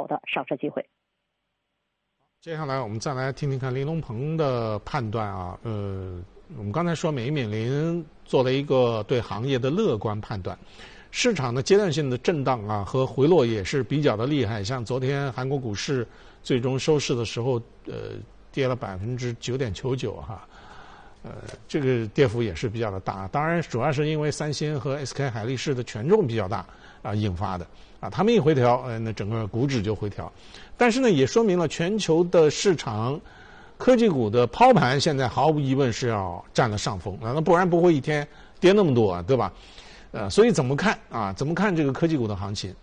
好的上车机会。 接下来我们再来听听看林龙鹏的判断啊。我们刚才说美银林做了一个对行业的乐观判断，市场的阶段性的震荡啊和回落也是比较的厉害。像昨天韩国股市最终收市的时候，跌了9.99%哈，这个跌幅也是比较的大。当然，主要是因为三星和 SK 海力士的权重比较大啊引发的啊，他们一回调，那整个股指就回调。但是呢，也说明了全球的市场科技股的抛盘现在毫无疑问是要占了上风，那不然不会一天跌那么多啊，对吧？所以怎么看啊？怎么看这个科技股的行情？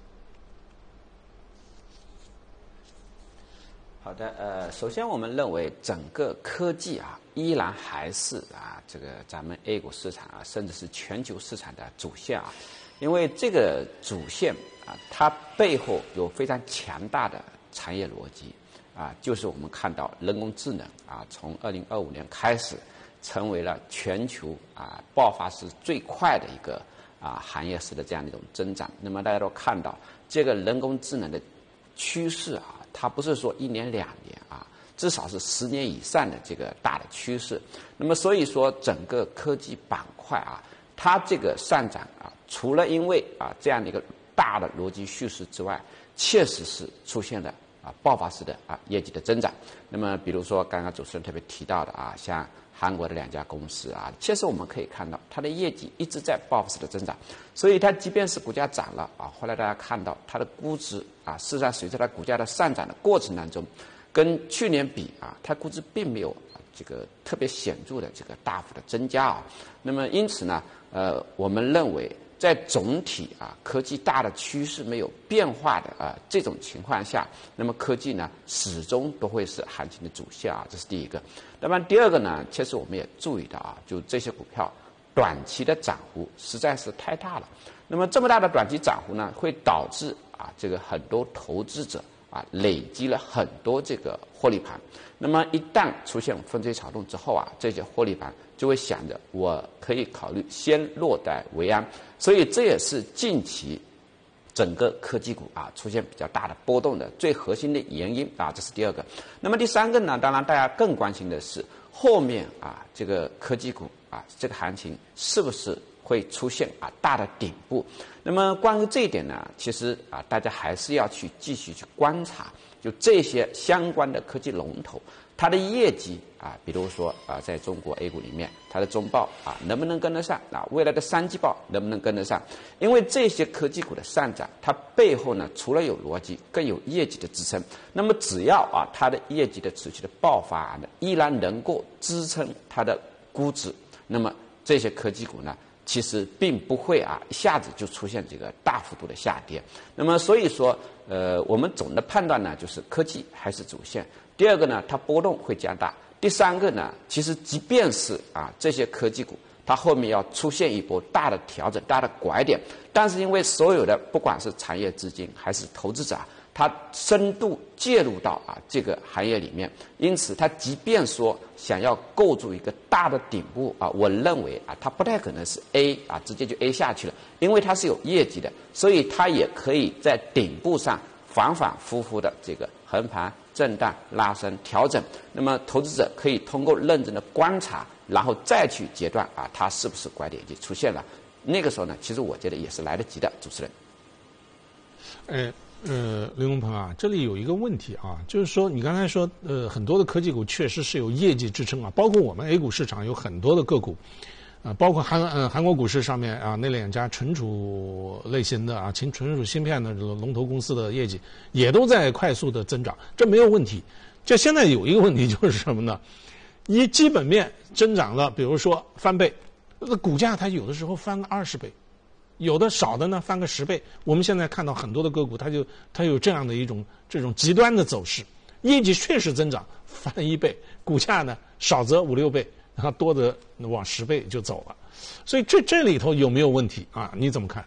好的，首先我们认为整个科技啊，依然还是啊这个咱们 A 股市场啊，甚至是全球市场的主线啊，因为这个主线啊，它背后有非常强大的产业逻辑啊，就是我们看到人工智能啊，从2025年开始，成为了全球啊爆发式最快的一个行业式的这样的一种增长。那么大家都看到，这个人工智能的趋势啊，它不是说1年2年啊，至少是10年以上的这个大的趋势。那么所以说，整个科技板块啊，它这个上涨啊，除了因为啊这样的一个大的逻辑叙事之外，确实是出现了爆发式的业绩的增长。那么比如说刚刚主持人特别提到的啊，像韩国的2家公司啊，确实我们可以看到它的业绩一直在爆发式的增长，所以它即便是股价涨了啊，后来大家看到它的估值啊，事实上随着它股价的上涨的过程当中，跟去年比啊，它估值并没有这个特别显著的这个大幅的增加啊。那么因此呢，我们认为在总体科技大的趋势没有变化的这种情况下，那么科技呢始终都会是行情的主线啊，这是第一个。那么第二个呢，其实我们也注意到就这些股票短期的涨幅实在是太大了。那么这么大的短期涨幅呢，会导致这个很多投资者累积了很多这个获利盘。那么一旦出现风吹草动之后这些获利盘就会想着我可以考虑先落袋为安，所以这也是近期整个科技股出现比较大的波动的最核心的原因这是第二个。那么第三个呢，当然大家更关心的是后面这个科技股这个行情是不是会出现大的顶部。那么关于这一点呢，其实大家还是要继续去观察，就这些相关的科技龙头它的业绩比如说在中国 A 股里面它的中报能不能跟得上未来的3季报能不能跟得上。因为这些科技股的上涨，它背后呢除了有逻辑更有业绩的支撑。那么只要它的业绩的持续的爆发依然能够支撑它的估值，那么这些科技股呢其实并不会一下子就出现这个大幅度的下跌。那么所以说我们总的判断呢，就是科技还是主线。第二个呢，它波动会加大。第三个呢，其实即便是这些科技股它后面要出现一波大的调整、大的拐点，但是因为所有的不管是产业资金还是投资者它深度介入到这个行业里面，因此它即便说想要构筑一个大的顶部我认为它不太可能是 A 直接就 A 下去了，因为它是有业绩的，所以它也可以在顶部上反反复复的这个横盘震荡拉升调整。那么投资者可以通过认真的观察，然后再去决断它是不是拐点已经出现了。那个时候呢，其实我觉得也是来得及的。主持人林龙鹏这里有一个问题就是说你刚才说很多的科技股确实是有业绩支撑包括我们 A 股市场有很多的个股包括韩国股市上面那2家存储类型的存储芯片的龙头公司的业绩也都在快速的增长，这没有问题。就现在有一个问题就是什么呢？基本面增长了，比如说翻倍，股价它有的时候翻个20倍，有的少的呢翻个10倍。我们现在看到很多的个股它有这样的这种极端的走势，业绩确实增长翻了1倍，股价呢少则5、6倍，然后多的往10倍就走了。所以这里头有没有问题你怎么看？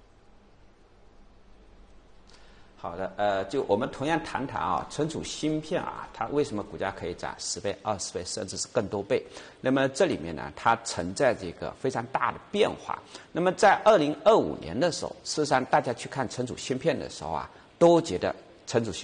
好的，就我们同样谈谈存储芯片它为什么股价可以涨10倍、20倍，甚至是更多倍？那么这里面呢，它存在这个非常大的变化。那么在2025年的时候，事实上大家去看存储芯片的时候都觉得存储芯